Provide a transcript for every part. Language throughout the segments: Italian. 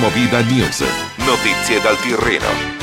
Movida News. Notizie dal Tirreno.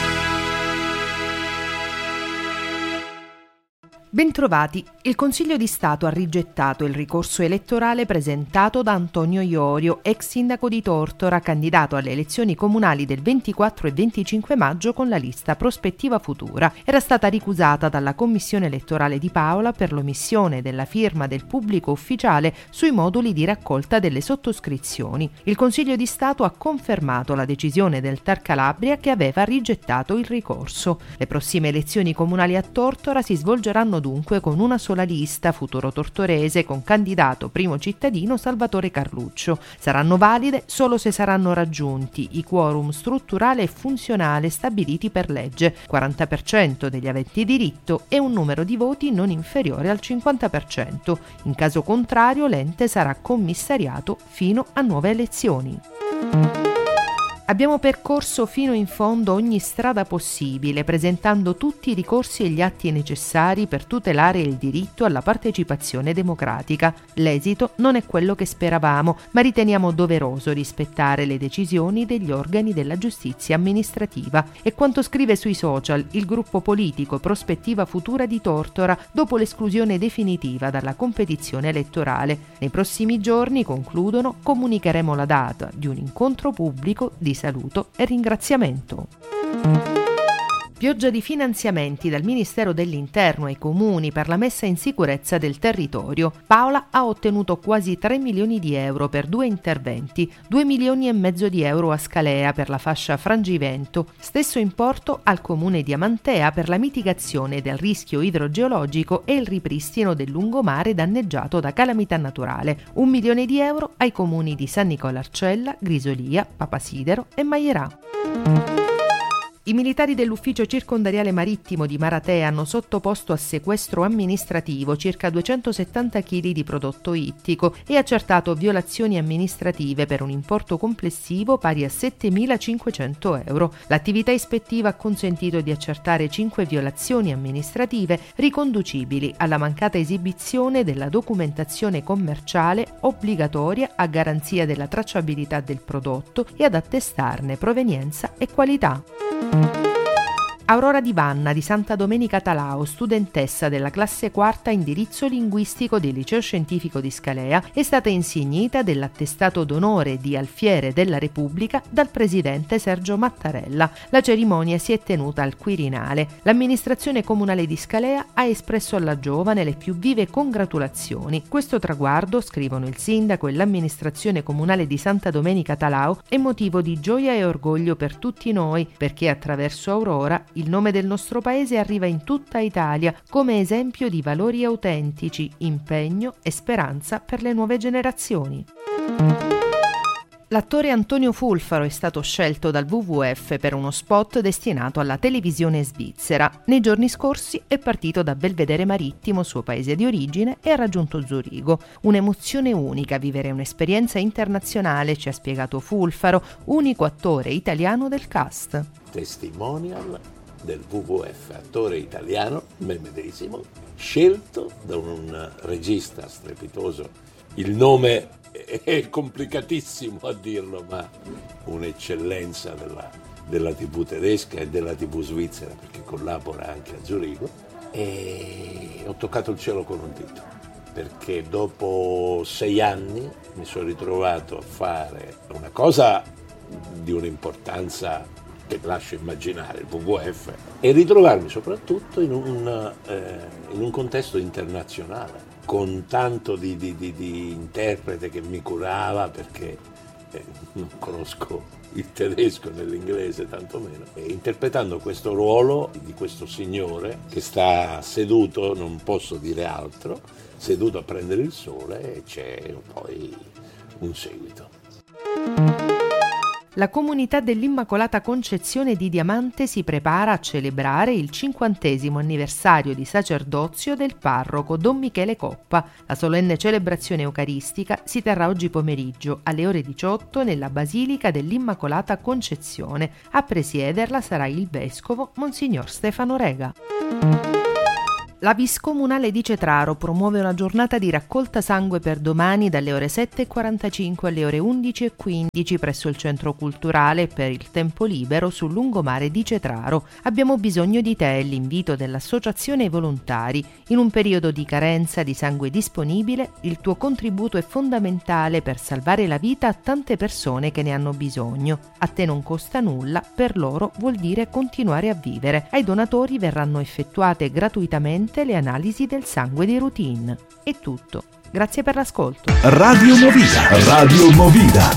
Bentrovati. Il Consiglio di Stato ha rigettato il ricorso elettorale presentato da Antonio Iorio, ex sindaco di Tortora, candidato alle elezioni comunali del 24 e 25 maggio con la lista Prospettiva Futura. Era stata ricusata dalla Commissione elettorale di Paola per l'omissione della firma del pubblico ufficiale sui moduli di raccolta delle sottoscrizioni. Il Consiglio di Stato ha confermato la decisione del TAR Calabria che aveva rigettato il ricorso. Le prossime elezioni comunali a Tortora si svolgeranno dunque con una sola lista, Futuro Tortorese, con candidato primo cittadino Salvatore Carluccio. Saranno valide solo se saranno raggiunti i quorum strutturale e funzionale stabiliti per legge, 40% degli aventi diritto e un numero di voti non inferiore al 50%. In caso contrario, l'ente sarà commissariato fino a nuove elezioni. Abbiamo percorso fino in fondo ogni strada possibile, presentando tutti i ricorsi e gli atti necessari per tutelare il diritto alla partecipazione democratica. L'esito non è quello che speravamo, ma riteniamo doveroso rispettare le decisioni degli organi della giustizia amministrativa. È quanto scrive sui social il gruppo politico Prospettiva Futura di Tortora dopo l'esclusione definitiva dalla competizione elettorale. Nei prossimi giorni, concludono, comunicheremo la data di un incontro pubblico di saluto e ringraziamento. Pioggia di finanziamenti dal Ministero dell'Interno ai comuni per la messa in sicurezza del territorio. Paola ha ottenuto quasi 3 milioni di euro per 2 interventi, 2 milioni e mezzo di euro a Scalea per la fascia Frangivento, stesso importo al comune di Amantea per la mitigazione del rischio idrogeologico e il ripristino del lungomare danneggiato da calamità naturale, 1 milione di euro ai comuni di San Nicola-Arcella, Grisolia, Papasidero e Maierà. I militari dell'ufficio circondariale marittimo di Maratea hanno sottoposto a sequestro amministrativo circa 270 kg di prodotto ittico e accertato violazioni amministrative per un importo complessivo pari a 7.500 euro. L'attività ispettiva ha consentito di accertare 5 violazioni amministrative riconducibili alla mancata esibizione della documentazione commerciale obbligatoria a garanzia della tracciabilità del prodotto e ad attestarne provenienza e qualità. Aurora Di Vanna di Santa Domenica Talao, studentessa della classe quarta indirizzo linguistico del Liceo Scientifico di Scalea, è stata insignita dell'attestato d'onore di Alfiere della Repubblica dal presidente Sergio Mattarella. La cerimonia si è tenuta al Quirinale. L'amministrazione comunale di Scalea ha espresso alla giovane le più vive congratulazioni. Questo traguardo, scrivono il sindaco e l'amministrazione comunale di Santa Domenica Talao, è motivo di gioia e orgoglio per tutti noi, perché attraverso Aurora il nome del nostro paese arriva in tutta Italia come esempio di valori autentici, impegno e speranza per le nuove generazioni. L'attore Antonio Fulfaro è stato scelto dal WWF per uno spot destinato alla televisione svizzera. Nei giorni scorsi è partito da Belvedere Marittimo, suo paese di origine, e ha raggiunto Zurigo. Un'emozione unica vivere un'esperienza internazionale, ci ha spiegato Fulfaro, unico attore italiano del cast. Testimonial del WWF, attore italiano, me medesimo, scelto da un regista strepitoso. Il nome è complicatissimo a dirlo, ma un'eccellenza della TV tedesca e della TV svizzera, perché collabora anche a Zurigo, e ho toccato il cielo con un dito, perché dopo 6 anni mi sono ritrovato a fare una cosa di un'importanza che lascio immaginare, il WWF, e ritrovarmi soprattutto in un contesto internazionale, con tanto di interprete che mi curava, perché non conosco il tedesco né l'inglese tantomeno, e interpretando questo ruolo di questo signore che sta seduto, non posso dire altro, seduto a prendere il sole, e c'è poi un seguito. La comunità dell'Immacolata Concezione di Diamante si prepara a celebrare il 50° anniversario di sacerdozio del parroco Don Michele Coppa. La solenne celebrazione eucaristica si terrà oggi pomeriggio alle ore 18 nella Basilica dell'Immacolata Concezione. A presiederla sarà il vescovo Monsignor Stefano Rega. La Vis Comunale di Cetraro promuove una giornata di raccolta sangue per domani dalle ore 7:45 alle ore 11:15 presso il Centro Culturale per il Tempo Libero sul lungomare di Cetraro. Abbiamo bisogno di te, l'invito dell'Associazione ai Volontari. In un periodo di carenza di sangue disponibile, il tuo contributo è fondamentale per salvare la vita a tante persone che ne hanno bisogno. A te non costa nulla, per loro vuol dire continuare a vivere. Ai donatori verranno effettuate gratuitamente le analisi del sangue di routine. È tutto. Grazie per l'ascolto. Radio Movida. Radio Movida.